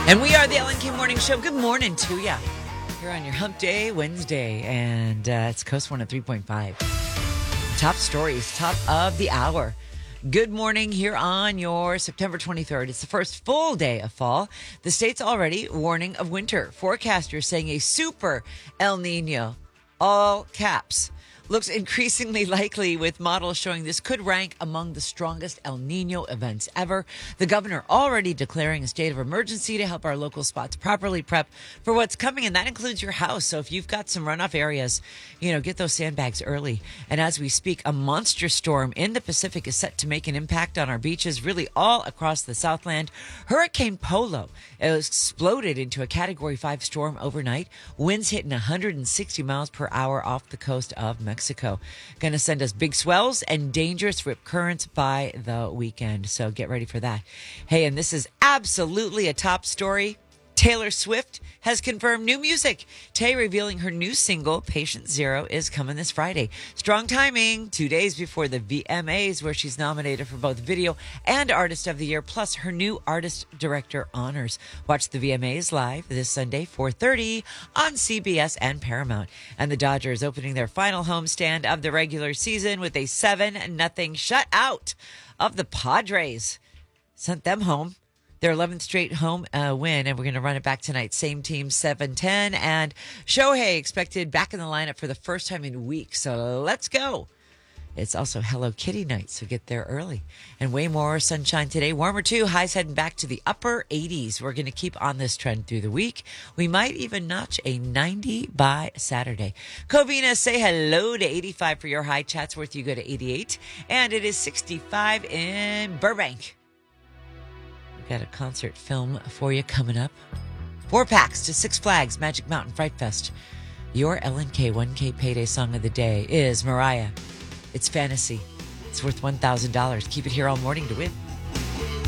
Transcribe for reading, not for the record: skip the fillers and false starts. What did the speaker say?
And we are the Ellen K Morning Show. Good morning to you. You're on your Hump Day Wednesday, and it's Coast 103.5. Top stories, top of the hour. Good morning here on your September 23rd. It's the first full day of fall. The state's already warning of winter. Forecasters saying a super El Nino, all caps, looks increasingly likely, with models showing this could rank among the strongest El Nino events ever. The governor already declaring a state of emergency to help our local spots properly prep for what's coming, and that includes your house. So if you've got some runoff areas, get those sandbags early. And as we speak, a monster storm in the Pacific is set to make an impact on our beaches, really all across the Southland. Hurricane Polo exploded into a Category 5 storm overnight. Winds hitting 160 miles per hour off the coast of Mexico. Going to send us big swells and dangerous rip currents by the weekend. So get ready for that. Hey, and this is absolutely a top story. Taylor Swift has confirmed new music. Tay revealing her new single, Patient Zero, is coming this Friday. Strong timing, 2 days before the VMAs, where she's nominated for both Video and Artist of the Year, plus her new Artist Director honors. Watch the VMAs live this Sunday, 4:30 on CBS and Paramount. And the Dodgers opening their final homestand of the regular season with a 7-0 shutout of the Padres. Sent them home. Their 11th straight home win, and we're going to run it back tonight. Same team, 7-10, and Shohei expected back in the lineup for the first time in weeks, so let's go. It's also Hello Kitty night, so get there early. And way more sunshine today. Warmer too, highs heading back to the upper 80s. We're going to keep on this trend through the week. We might even notch a 90 by Saturday. Covina, say hello to 85 for your high. Chatsworth, you go to 88, and it is 65 in Burbank. Got a concert film for you coming up. 4 packs to Six Flags Magic Mountain Fright Fest. Your LNK 1K payday song of the day is Mariah. It's Fantasy. It's worth $1,000. Keep it here all morning to win.